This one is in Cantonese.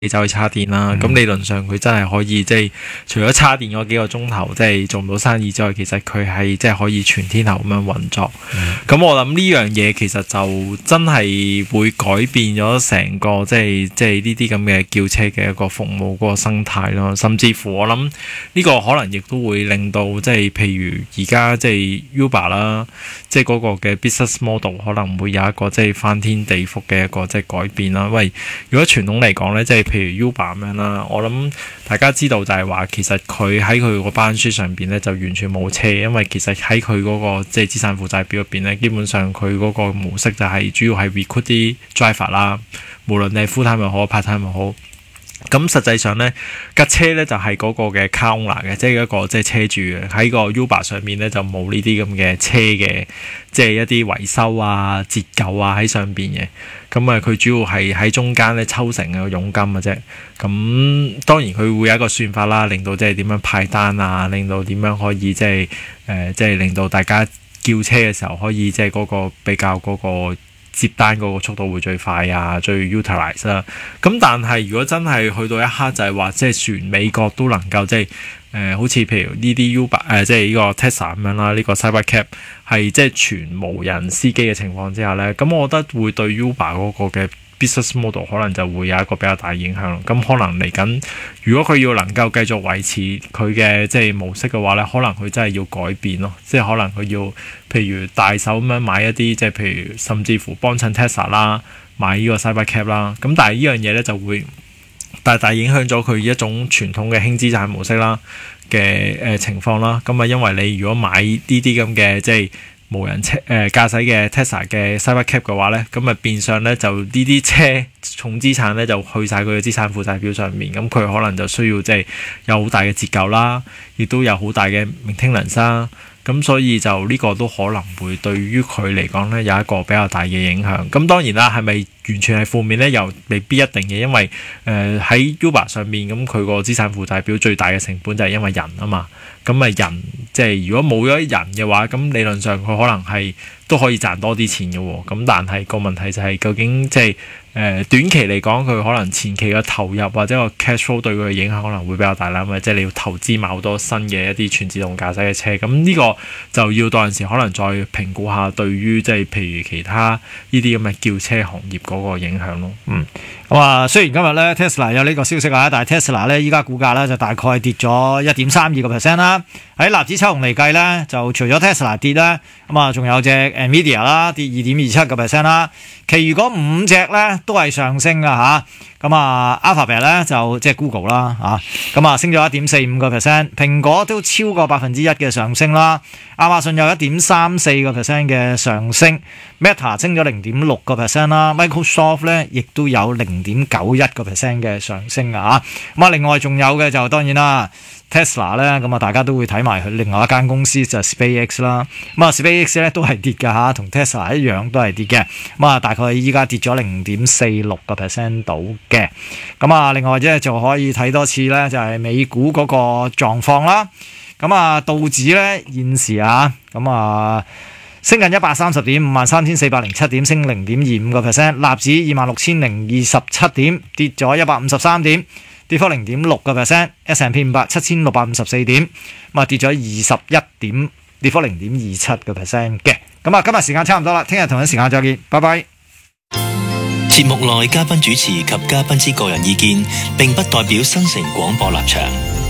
你走去叉電啦，咁理論上佢真係可以即係除咗叉電嗰幾個鐘頭即係做唔到生意之外，其實佢係即係可以全天候咁樣運作。咁我諗呢樣嘢其實就真係會改變咗成個即係呢啲咁嘅叫車嘅一個服務嗰個生態咯，甚至乎我諗呢個可能亦都會令到即係譬如而家即係 Uber 啦，即係嗰個嘅 business model 可能會有一個即係翻天地覆嘅一個即係改變啦。喂，如果傳統嚟講咧，即係譬如 Uber 咁樣啦，我諗大家知道就係話，其實佢喺佢個班書上邊咧就完全冇車，因為其實喺佢嗰個即係資產負債表入邊咧，基本上佢嗰個模式就係主要係 recruit 啲 driver 啦，無論你係 full time 又好 part time 又好。咁實際上咧，架車咧就係嗰個嘅 car owner嘅，即係一個即係車主嘅。喺個 Uber 上面咧就冇呢啲咁嘅車嘅，即係一啲維修啊、折舊啊喺上邊嘅。咁佢主要係喺中間咧抽成個佣金嘅啫。咁當然佢會有一個算法啦，令到即係點樣派單啊，令到點樣可以即係令到大家叫車嘅時候可以即係嗰個比較嗰個接單嗰個速度會最快啊，最 utilize 啦。咁但係如果真係去到一刻就係話，即係全美國都能夠即係好似譬如呢啲 Uber 即係呢個 Tesla 咁樣啦，呢個 Cybercab 係即係全無人司機嘅情況之下咧，咁我覺得會對 Uber 嗰個嘅 business model 可能就會有一個比較大影響。咁可能嚟緊，如果佢要能夠繼續維持佢嘅即係模式嘅話咧，可能佢真係要改變咯。即係可能佢要譬如大手咁樣買一啲，即係譬如甚至乎幫襯 Tesla 啦，買呢個 Cybercab 啦。咁但係呢樣嘢咧就會大大影響咗佢一種傳統嘅輕資產模式啦嘅情況啦。咁因為你如果買呢啲咁嘅即係無人車駕駛嘅 Tesla 嘅 Cybercab 嘅話咧，咁變相咧就呢啲車重資產咧就去晒佢嘅資產負債表上面，咁佢可能就需要即係有好大嘅折舊啦，亦都有好大嘅 maintenance 啦。咁所以就呢個都可能會對於佢嚟講咧有一個比較大嘅影響。咁當然啦，係咪完全係負面咧？又未必一定嘅，因為喺 Uber 上面咁佢個資產負債表最大嘅成本就係因為人啊嘛。咁人即係如果冇咗人嘅話，咁理論上佢可能係都可以賺多啲錢嘅喎。咁但係個問題就係究竟即係短期嚟講，佢可能前期嘅投入或者個 cash flow 對佢嘅影響可能會比較大啦。咁即係你要投資買好多新嘅一啲全自動駕駛嘅車，咁呢個就要到陣時可能再評估下對於即係譬如其他呢啲咁嘅叫車行業嗰個影響咯。 咁雖然今日咧 Tesla 有呢個消息啊，但係 Tesla 咧依家股價咧就大概跌咗 1.32% 啦。喺納指抽紅嚟計咧，就除咗 Tesla 跌啦，仲有隻 Nvidia 啦跌 2.27% 啦。其餘嗰5隻咧都係上升㗎嚇。Alphabet 咧就即係 Google 啦升咗 1.45%， 蘋果都超過 1% 嘅上升啦。亞馬遜有 1.34% 嘅上升 ，Meta 升咗 0.6% 啦 ，Microsoft 咧亦都有 0.91% 嘅上升啊。另外仲有嘅就當然啦。Tesla 咧，大家都會睇埋佢另外一間公司就係 SpaceX 啦。SpaceX 咧都係跌嘅嚇，同 Tesla 一樣都係跌嘅。大概依家跌咗 0.46% 到嘅。另外就可以睇多次咧，就係美股嗰個狀況啦。道指咧現時升緊130點，53,407點，升 0.25%。納指26,027點，跌咗153點。跌幅 0.6%，S&P 500 7,654點，跌咗21點，跌幅 0.27% 嘅。今日時間差唔多啦，聽日同一時間再見，拜拜。 節目內嘉賓主持及嘉賓之個人意見，並不代表新城廣播立場。